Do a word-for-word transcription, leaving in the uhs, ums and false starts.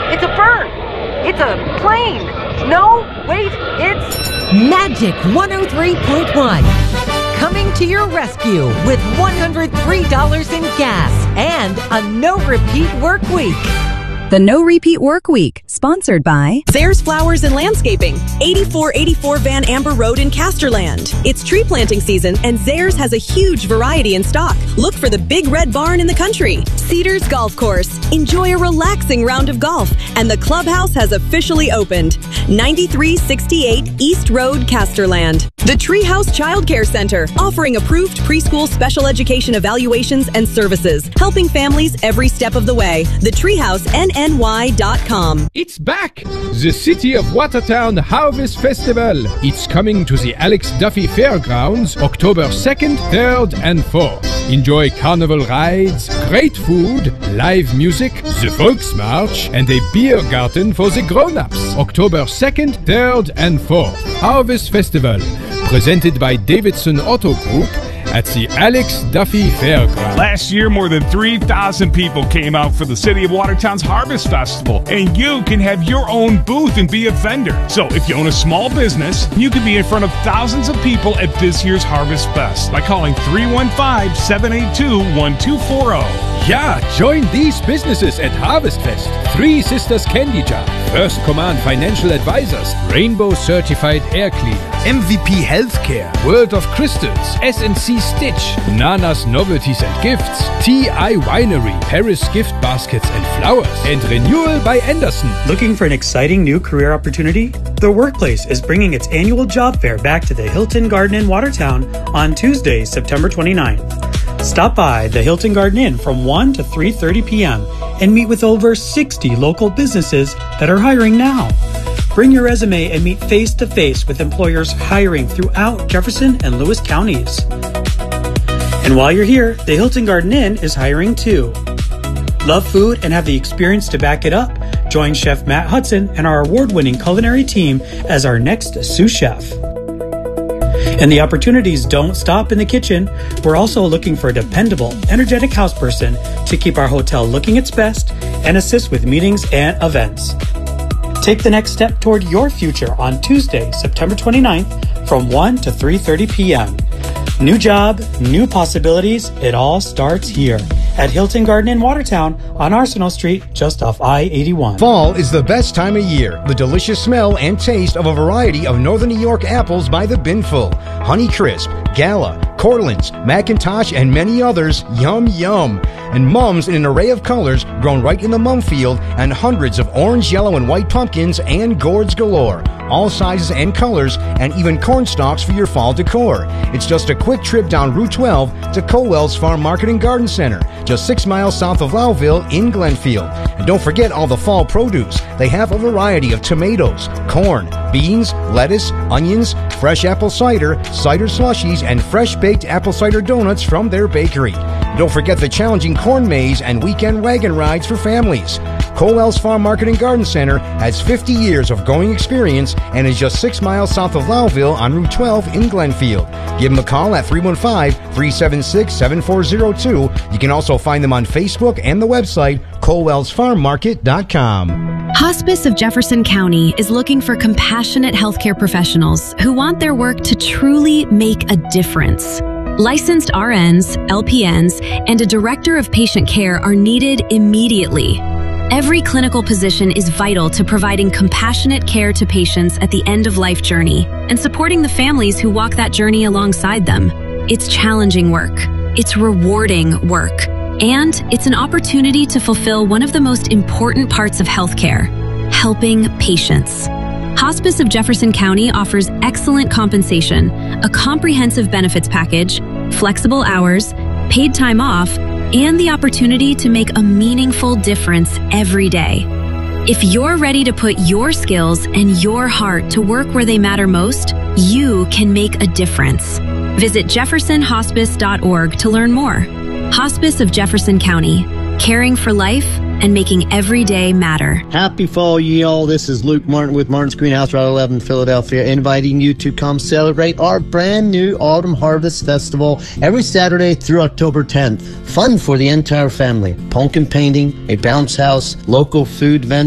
It's a bird. It's a plane. No, wait, it's... Magic one oh three point one. Coming to your rescue with one hundred three dollars in gas and a no-repeat work week. The No Repeat Work Week, sponsored by Zayres Flowers and Landscaping, eighty-four eighty-four Van Amber Road in Casterland. It's tree planting season, and Zayres has a huge variety in stock. Look for the big red barn in the country. Cedars Golf Course. Enjoy a relaxing round of golf, and the clubhouse has officially opened. ninety-three sixty-eight East Road, Casterland. The Treehouse Child Care Center, offering approved preschool special education evaluations and services, helping families every step of the way. The Treehouse N N Y dot com. It's back! The City of Watertown Harvest Festival. It's coming to the Alex Duffy Fairgrounds October second, third, and fourth. Enjoy carnival rides, great food, live music, the Volksmarch, and a beer garden for the grown-ups. October second, third, and fourth. Harvest Festival, presented by Davidson Auto Group at the Alex Duffy Fairgrounds. Last year, more than three thousand people came out for the City of Watertown's Harvest Festival, and you can have your own booth and be a vendor. So if you own a small business, you can be in front of thousands of people at this year's Harvest Fest by calling three one five, seven eight two, one two four zero. Yeah, join these businesses at Harvest Fest. Three Sisters Candy Jar, First Command Financial Advisors, Rainbow Certified Air Cleaners, M V P Healthcare, World of Crystals, S and C Stitch, Nana's Novelties and Gifts, T I Winery, Paris Gift Baskets and Flowers, and Renewal by Anderson. Looking for an exciting new career opportunity? The Workplace is bringing its annual job fair back to the Hilton Garden Inn Watertown on Tuesday, September twenty-ninth. Stop by the Hilton Garden Inn from one to three thirty p.m. and meet with over sixty local businesses that are hiring now. Bring your resume and meet face-to-face with employers hiring throughout Jefferson and Lewis counties. And while you're here, the Hilton Garden Inn is hiring too. Love food and have the experience to back it up? Join Chef Matt Hudson and our award-winning culinary team as our next sous chef. And the opportunities don't stop in the kitchen. We're also looking for a dependable, energetic houseperson to keep our hotel looking its best and assist with meetings and events. Take the next step toward your future on Tuesday, September twenty-ninth from one to three thirty p.m. New job, new possibilities. It all starts here at Hilton Garden in Watertown on Arsenal Street, just off I eighty-one. Fall is the best time of year. The delicious smell and taste of a variety of Northern New York apples by the binful. Honey Crisp, Gala, Cortland's, Macintosh, and many others. Yum, yum. And mums in an array of colors grown right in the mum field, and hundreds of orange, yellow, and white pumpkins and gourds galore. All sizes and colors, and even corn stalks for your fall decor. It's just a quick trip down Route twelve to Colwell's Farm Market and Garden Center, just six miles south of Lowville in Glenfield. And don't forget all the fall produce. They have a variety of tomatoes, corn, beans, lettuce, onions, fresh apple cider, cider slushies, and fresh-baked apple cider donuts from their bakery. Don't forget the challenging corn maze and weekend wagon rides for families. Colwell's Farm Market and Garden Center has fifty years of growing experience and is just six miles south of Lowville on Route twelve in Glenfield. Give them a call at three one five, three seven six, seven four zero two. You can also find them on Facebook and the website colwells farm market dot com. Hospice of Jefferson County is looking for compassionate healthcare professionals who want their work to truly make a difference. Licensed R Ns, L P Ns, and a director of patient care are needed immediately. Every clinical position is vital to providing compassionate care to patients at the end-of-life journey and supporting the families who walk that journey alongside them. It's challenging work. It's rewarding work. And it's an opportunity to fulfill one of the most important parts of healthcare, helping patients. Hospice of Jefferson County offers excellent compensation, a comprehensive benefits package, flexible hours, paid time off, and the opportunity to make a meaningful difference every day. If you're ready to put your skills and your heart to work where they matter most, you can make a difference. Visit jefferson hospice dot org to learn more. Hospice of Jefferson County, caring for life and making every day matter. Happy fall, ye all. This is Luke Martin with Martin's Greenhouse, Route eleven, Philadelphia, inviting you to come celebrate our brand new Autumn Harvest Festival every Saturday through October tenth. Fun for the entire family. Pumpkin painting, a bounce house, local food vendor,